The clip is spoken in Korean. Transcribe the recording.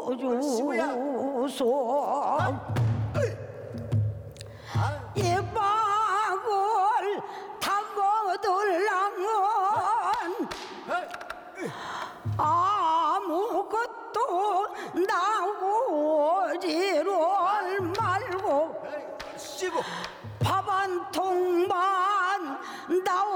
주소 이박을 타고들랑은 아무것도 나오지를 말고 밥 한 통만 나오